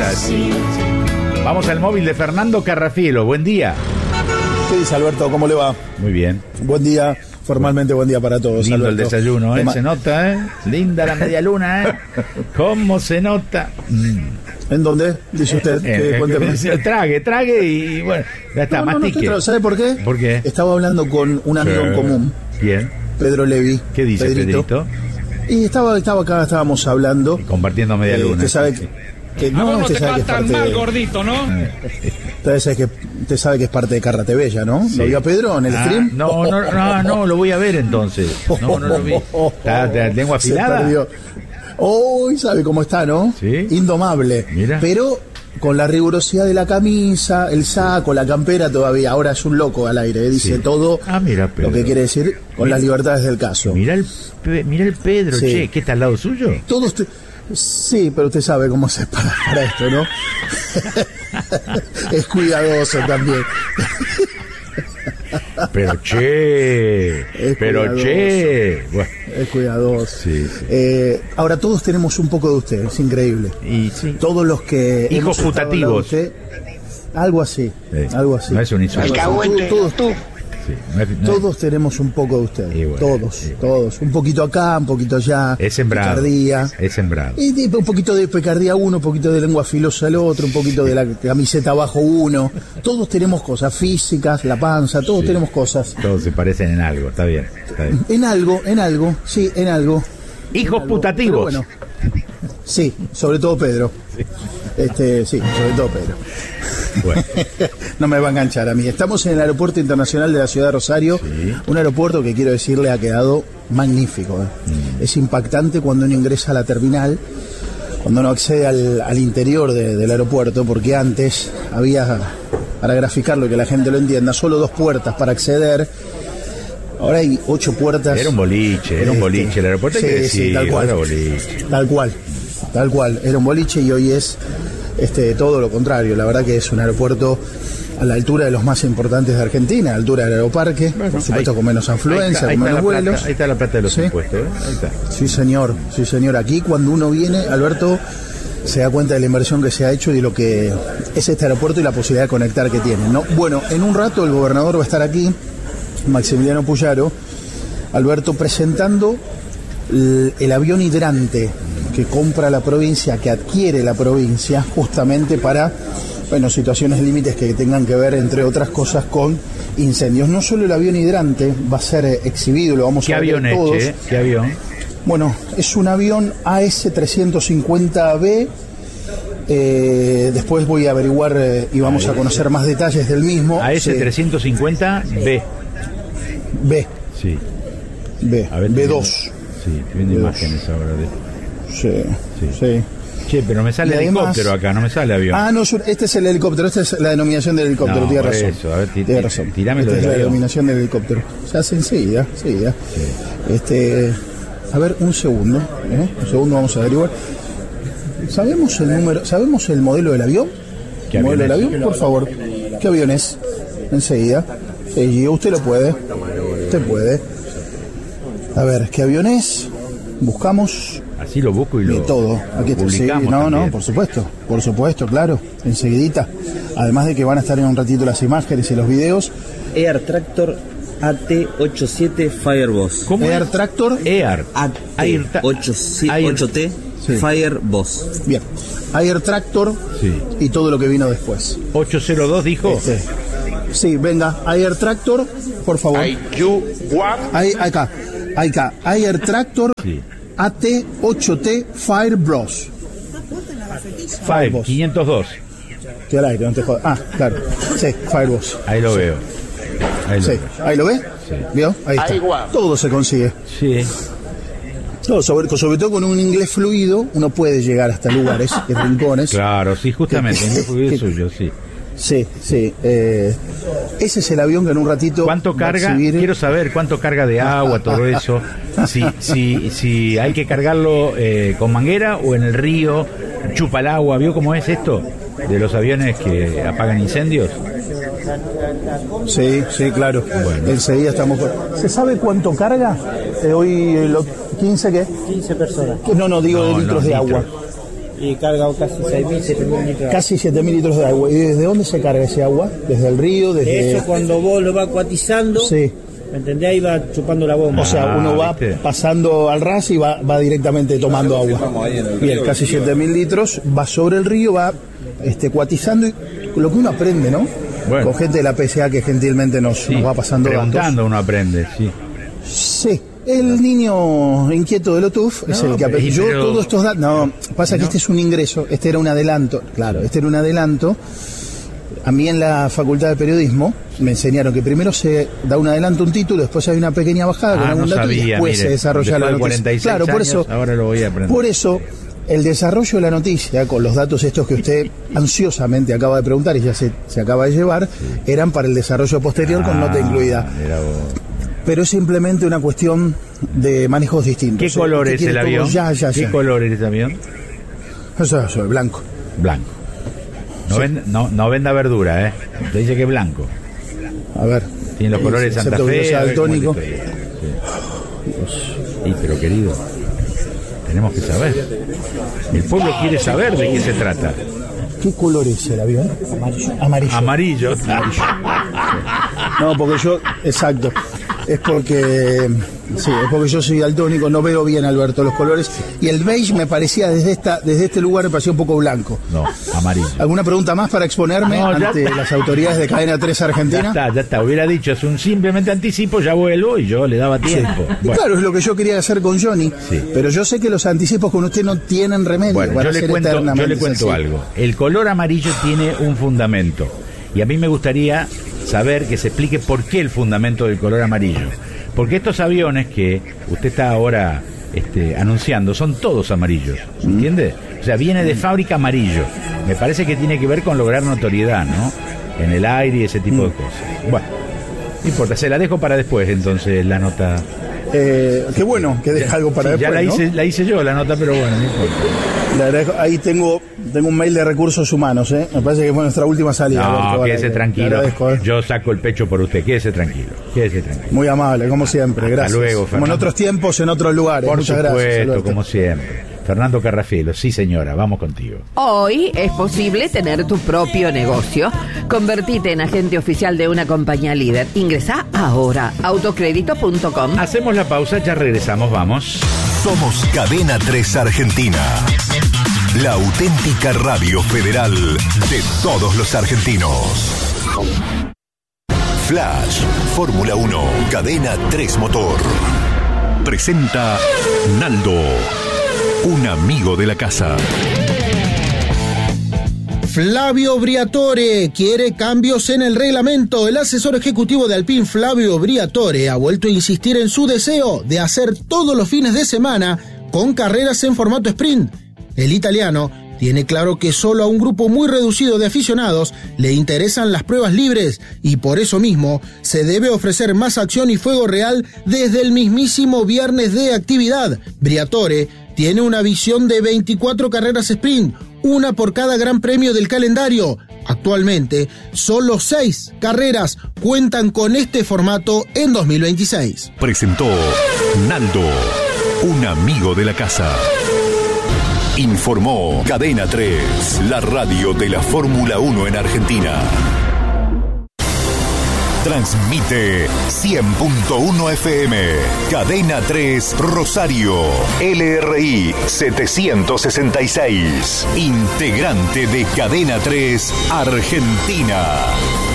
cosas. Vamos al móvil de Fernando Carrafielo. Buen día. ¿Qué dice, Alberto? ¿Cómo le va? Muy bien. Buen día, formalmente buen día para todos. Lindo Alberto. el desayuno, ¿eh? Se nota, linda la media luna, ¿eh? ¿Cómo se nota? ¿En dónde? Dice usted. Cuénteme. Trague y bueno, ya está, mastique. ¿Sabe por qué? ¿Por qué? Estaba hablando con un amigo en común. Bien. Pedro Levi. ¿Qué dice Pedrito? Y estaba acá, estábamos hablando. Y compartiendo media luna. Usted sabe que no, usted sabe que es parte mal, gordito, ¿no? Usted sabe que es parte de Carra TV ya, ¿no? Sí. ¿Lo vio a Pedro en el stream? No, lo voy a ver entonces. No lo vi. ¿Está lengua afilada? Se perdió. Hoy sabe cómo está, ¿no? Sí. Indomable. Mira. Pero con la rigurosidad de la camisa, el saco, la campera todavía. Ahora es un loco al aire, dice todo mira, Pedro. lo que quiere decir con las libertades del caso. Mira el Pedro, Sí. che, ¿qué está al lado suyo? Sí, pero usted sabe cómo se para esto, ¿no? Es cuidadoso también. Pero che. Bueno. Es cuidadoso. Sí. Ahora todos tenemos un poco de usted, es increíble. Y sí. Todos los que Hijos hemos estado al lado de putativos. usted, algo así. No es un insulto. Sí, Todos tenemos un poco de usted. Bueno, todos. Un poquito acá, un poquito allá. Es sembrado. Picardía. Es sembrado. Y un poquito de picardía uno, un poquito de lengua filosa el otro, un poquito de la camiseta abajo uno. Todos tenemos cosas físicas, la panza, todos tenemos cosas. Todos se parecen en algo, está bien. En algo. Hijos putativos. Pero bueno, sí, sobre todo Pedro. Sí, sobre todo Pedro. Bueno. No me va a enganchar a mí. Estamos en el Aeropuerto Internacional de la Ciudad de Rosario, un aeropuerto que quiero decirle ha quedado magnífico. Es impactante cuando uno ingresa a la terminal, cuando uno accede al interior del aeropuerto, porque antes había, para graficarlo y que la gente lo entienda, solo 2 puertas para acceder. Ahora hay 8 puertas. Era un boliche, el aeropuerto, hay que decir, tal cual. era boliche. Tal cual, era un boliche y hoy es todo lo contrario. La verdad que es un aeropuerto a la altura de los más importantes de Argentina, a la altura del Aeroparque, por supuesto con menos afluencia, con menos vuelos. Ahí está la plata de los impuestos, ¿eh? Ahí está. Sí, señor. Aquí cuando uno viene, Alberto, se da cuenta de la inversión que se ha hecho y de lo que es este aeropuerto y la posibilidad de conectar que tiene, ¿no? Bueno, en un rato el gobernador va a estar aquí, Maximiliano Puyaro, Alberto, presentando el avión hidrante que compra la provincia, que adquiere la provincia, justamente para, situaciones límites que tengan que ver, entre otras cosas, con incendios. No solo el avión hidrante va a ser exhibido, lo vamos a ver todos. ¿Qué avión? Bueno, es un avión AS-350B. Después voy a averiguar y vamos a conocer más detalles del mismo. AS-350B. B. Sí. B. A ver, B2. Sí, viendo imágenes ahora de... Sí. Che, pero me sale helicóptero acá, no me sale avión. No, este es el helicóptero, esta es la denominación del helicóptero, tiene razón. Eso, a ver, tiene razón. Tirámelo esta del es la avión. denominación del helicóptero. Se hace enseguida. A ver, un segundo, vamos a averiguar. ¿Sabemos el modelo del avión? ¿Qué ¿El modelo del avión avión? Por favor. ¿Qué avión es? Enseguida. Sí, usted lo puede. Usted puede. A ver, ¿qué avión es? Buscamos. Así lo busco y lo todo. Aquí está. Sí, no, por supuesto, claro. Enseguidita. Además de que van a estar en un ratito las imágenes y los videos. Air Tractor AT87 Fireboss. ¿Cómo Air es? Tractor. AT8T Fireboss. Bien. Air Tractor y todo lo que vino después. 802 dijo. Sí, venga. Air Tractor, por favor. Acá. Air Tractor AT8T Fireboss. Fire 502. Estoy al aire, no te jodas. Claro. Sí, Fireboss. Ahí lo veo. ¿Ahí lo ve? Sí. ¿Vio? Ahí está. Todo se consigue. Sí. Todo, sobre todo con un inglés fluido, uno puede llegar hasta lugares y rincones. Claro, sí, justamente. El inglés fluido suyo, sí. Sí. Ese es el avión que en un ratito. ¿Cuánto carga? Quiero saber cuánto carga de agua, todo eso. Si hay que cargarlo con manguera o en el río, chupa el agua. ¿Vio cómo es esto? De los aviones que apagan incendios. Sí, claro. Bueno. Enseguida estamos. ¿Se sabe cuánto carga? Hoy, 15 ¿qué? 15 personas. No, digo de litros de agua. Y carga casi 6.000, 7.000 litros. Casi 7.000 litros de agua. ¿Y desde dónde se carga ese agua? ¿Desde el río? Desde... Eso cuando vos lo vas cuatizando, sí. ¿Me entendés? Ahí va chupando la bomba. O sea, uno va pasando al ras y va directamente tomando agua. Bien, casi 7.000 litros, va sobre el río, va cuatizando, y lo que uno aprende, ¿no? Bueno. Con gente de la PSA que gentilmente nos va pasando preguntando datos. Uno aprende, sí. Sí, el niño inquieto de Lotuf es el que aprende. Yo todos estos datos... No, pasa que este es un ingreso, este era un adelanto. Claro, este era un adelanto. A mí en la Facultad de Periodismo me enseñaron que primero se da un adelanto, un título, después hay una pequeña bajada con algún dato y después se desarrolla la noticia. Claro, por eso, ahora lo voy a aprender. Por eso, el desarrollo de la noticia, con los datos estos que usted ansiosamente acaba de preguntar y ya se acaba de llevar, eran para el desarrollo posterior con nota incluida. Pero es simplemente una cuestión de manejos distintos. ¿Qué color es el avión? ¿Qué color es el avión? Eso es blanco. Blanco. No venda verdura, Te dice que es blanco. A ver. Tiene los colores de Santa Fe. Daltónico. Pero querido, tenemos que saber. El pueblo quiere saber de qué se trata. ¿Qué color es el avión? Amarillo. No, porque yo... Exacto. Es porque yo soy daltónico, no veo bien, Alberto, los colores. Y el beige me parecía, desde este lugar, me parecía un poco blanco. No, amarillo. ¿Alguna pregunta más para exponerme ante las autoridades de Cadena 3 Argentina? Ya está. Hubiera dicho, es un simplemente anticipo, ya vuelvo, y yo le daba tiempo. Sí. Bueno. Claro, es lo que yo quería hacer con Johnny. Sí. Pero yo sé que los anticipos con usted no tienen remedio. Bueno, yo le cuento algo. El color amarillo tiene un fundamento. Y a mí me gustaría saber que se explique por qué el fundamento del color amarillo. Porque estos aviones que usted está ahora anunciando son todos amarillos, ¿entiende? O sea, viene de fábrica amarillo. Me parece que tiene que ver con lograr notoriedad, ¿no? En el aire y ese tipo de cosas. Bueno, no importa, se la dejo para después entonces la nota. Qué bueno que deja algo para después, ya la hice yo la nota, pero bueno, no importa. Le agradezco. Ahí tengo un mail de recursos humanos, Me parece que fue nuestra última salida. No, quédese tranquilo. Yo saco el pecho por usted. Quédese tranquilo. Muy amable, como siempre. Gracias. Hasta luego, Fernando. Como en otros tiempos, en otros lugares. Muchas gracias, como siempre. Fernando Carrafielo, sí señora, vamos contigo. Hoy es posible tener tu propio negocio. Convertite en agente oficial de una compañía líder. Ingresá ahora, autocrédito.com. Hacemos la pausa, ya regresamos, vamos. Somos Cadena 3 Argentina, la auténtica radio federal de todos los argentinos. Flash, Fórmula 1, Cadena 3 Motor. Presenta Naldo, un amigo de la casa. Flavio Briatore quiere cambios en el reglamento. El asesor ejecutivo de Alpine, Flavio Briatore, ha vuelto a insistir en su deseo de hacer todos los fines de semana con carreras en formato sprint. El italiano tiene claro que solo a un grupo muy reducido de aficionados le interesan las pruebas libres y por eso mismo se debe ofrecer más acción y fuego real desde el mismísimo viernes de actividad. Briatore tiene una visión de 24 carreras sprint, una por cada gran premio del calendario. Actualmente, solo 6 carreras cuentan con este formato en 2026. Presentó Naldo, un amigo de la casa. Informó Cadena 3, la radio de la Fórmula 1 en Argentina. Transmite 100.1 FM, Cadena 3 Rosario, LRI 766, integrante de Cadena 3 Argentina.